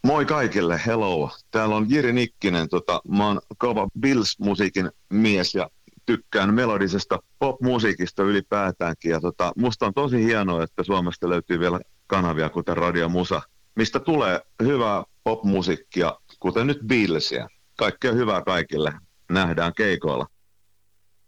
Moi kaikille, hello. Täällä on Jiri Nikkinen. Mä oon kova Bills-musiikin mies ja tykkään melodisesta pop-musiikista ylipäätäänkin. Ja musta on tosi hienoa, että Suomesta löytyy vielä kanavia kuten Radio Musa, mistä tulee hyvää pop-musiikkia, kuten nyt Beatlesia. Kaikkea hyvää kaikille. Nähdään keikoilla.